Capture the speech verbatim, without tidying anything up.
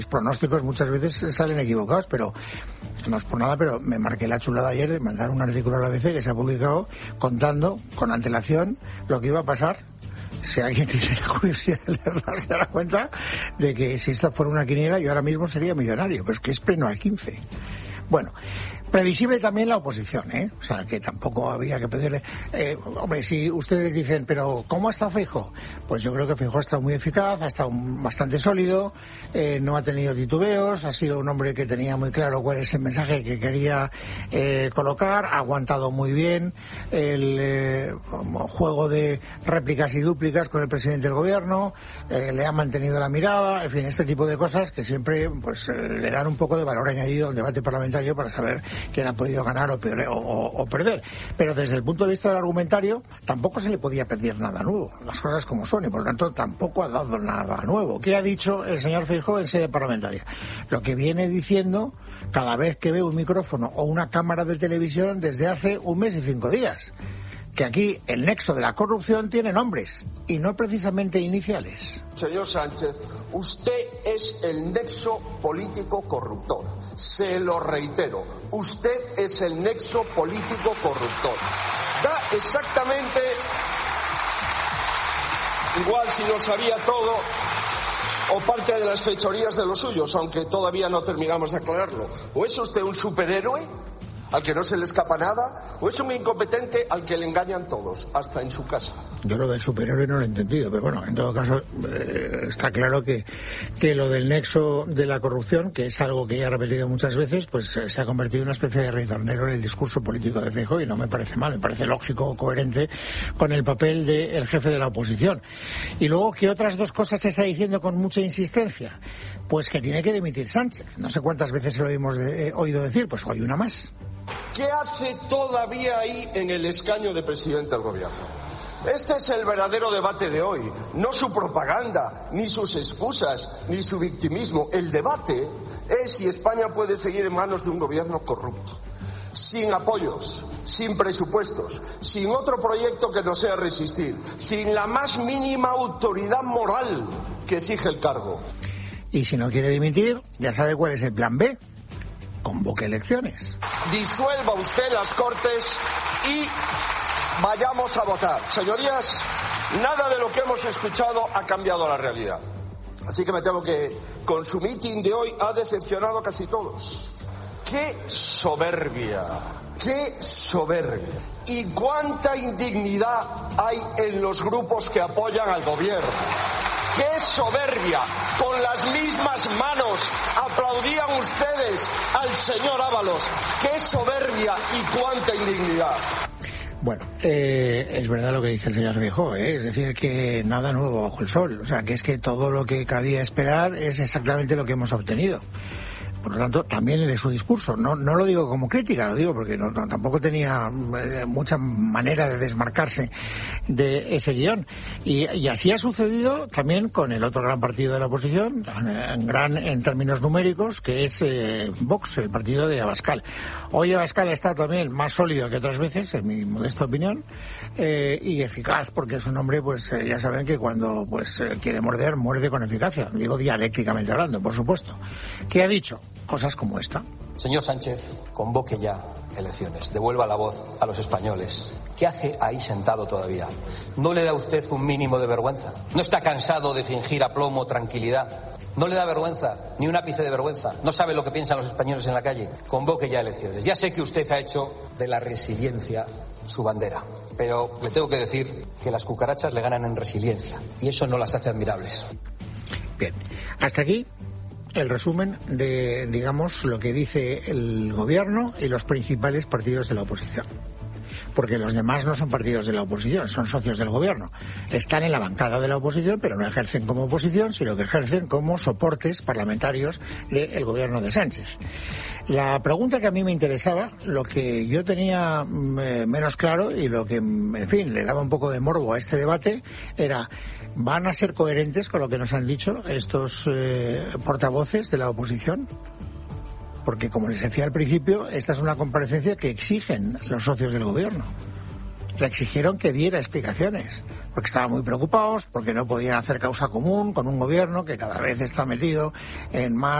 Los pronósticos muchas veces salen equivocados, pero no es por nada, pero me marqué la chulada ayer de mandar un artículo a la A B C que se ha publicado contando con antelación lo que iba a pasar. Si alguien tiene la curiosidad de leerla, se dará cuenta de que si esta fuera una quiniela yo ahora mismo sería millonario, pero es que es pleno al quince. Bueno, previsible también la oposición, ¿eh? O sea, que tampoco había que pedirle... Eh, hombre, si ustedes dicen, pero ¿cómo ha estado Feijóo? Pues yo creo que Feijóo ha estado muy eficaz, ha estado bastante sólido, eh, no ha tenido titubeos, ha sido un hombre que tenía muy claro cuál es el mensaje que quería eh, colocar, ha aguantado muy bien el eh, juego de réplicas y dúplicas con el presidente del gobierno, eh, le ha mantenido la mirada, en fin, este tipo de cosas que siempre pues eh, le dan un poco de valor añadido al debate parlamentario para saber quién ha podido ganar o, peor, o, o, o perder. Pero desde el punto de vista del argumentario tampoco se le podía pedir nada nuevo, las cosas como son, y por lo tanto tampoco ha dado nada nuevo. ¿Qué ha dicho el señor Feijóo en sede parlamentaria? Lo que viene diciendo cada vez que ve un micrófono o una cámara de televisión desde hace un mes y cinco días, que aquí el nexo de la corrupción tiene nombres y no precisamente iniciales. Señor Sánchez, usted es el nexo político corruptor. Se lo reitero, usted es el nexo político corruptor. Da exactamente igual si lo sabía todo o parte de las fechorías de los suyos, aunque todavía no terminamos de aclararlo. ¿O es usted un superhéroe al que no se le escapa nada, o es un incompetente al que le engañan todos, hasta en su casa? Yo lo del superhéroe no lo he entendido, pero bueno, en todo caso eh, está claro que, que lo del nexo de la corrupción, que es algo que ya he repetido muchas veces, pues eh, se ha convertido en una especie de ritornero en el discurso político de Feijóo, y no me parece mal, me parece lógico, coherente con el papel del jefe de la oposición. Y luego, ¿qué otras dos cosas se está diciendo con mucha insistencia? Pues que tiene que dimitir Sánchez. No sé cuántas veces se lo hemos de, eh, oído decir, pues hoy una más. ¿Qué hace todavía ahí en el escaño de presidente del gobierno? Este es el verdadero debate de hoy, no su propaganda, ni sus excusas, ni su victimismo. El debate es si España puede seguir en manos de un gobierno corrupto, sin apoyos, sin presupuestos, sin otro proyecto que no sea resistir, sin la más mínima autoridad moral que exige el cargo. Y si no quiere dimitir, ya sabe cuál es el plan B. Convoque elecciones. Disuelva usted las Cortes y vayamos a votar. Señorías, nada de lo que hemos escuchado ha cambiado la realidad. Así que me temo que con su mitin de hoy ha decepcionado a casi todos. ¡Qué soberbia! ¡Qué soberbia! ¿Y cuánta indignidad hay en los grupos que apoyan al gobierno? ¡Qué soberbia! Con las mismas manos aplaudían ustedes al señor Ábalos. ¡Qué soberbia y cuánta indignidad! Bueno, eh, es verdad lo que dice el señor Feijóo, ¿eh? Es decir, que nada nuevo bajo el sol. O sea, que es que todo lo que cabía esperar es exactamente lo que hemos obtenido. Por lo tanto, también de su discurso. No, no lo digo como crítica, lo digo porque no, no, tampoco tenía eh, mucha manera de desmarcarse de ese guión. Y, y así ha sucedido también con el otro gran partido de la oposición, en, gran en términos numéricos, que es eh, Vox, el partido de Abascal. Hoy Abascal está también más sólido que otras veces, en mi modesta opinión, eh, y eficaz, porque es un hombre, pues eh, ya saben que cuando pues eh, quiere morder, muerde con eficacia. Digo dialécticamente hablando, por supuesto. ¿Qué ha dicho? Cosas como esta. Señor Sánchez, convoque ya elecciones, devuelva la voz a los españoles. ¿Qué hace ahí sentado todavía? ¿No le da usted un mínimo de vergüenza? ¿No está cansado de fingir aplomo, tranquilidad? ¿No le da vergüenza, ni un ápice de vergüenza? ¿No sabe lo que piensan los españoles en la calle? Convoque ya elecciones. Ya sé que usted ha hecho de la resiliencia su bandera, pero le tengo que decir que las cucarachas le ganan en resiliencia, y eso no las hace admirables. Bien, hasta aquí el resumen de, digamos, lo que dice el gobierno y los principales partidos de la oposición. Porque los demás no son partidos de la oposición, son socios del gobierno. Están en la bancada de la oposición, pero no ejercen como oposición, sino que ejercen como soportes parlamentarios del gobierno de Sánchez. La pregunta que a mí me interesaba, lo que yo tenía eh, menos claro y lo que, en fin, le daba un poco de morbo a este debate, era: ¿van a ser coherentes con lo que nos han dicho estos eh, portavoces de la oposición? Porque, como les decía al principio, esta es una comparecencia que exigen los socios del gobierno. Le exigieron que diera explicaciones. porque estaban muy preocupados, porque no podían hacer causa común con un gobierno que cada vez está metido en más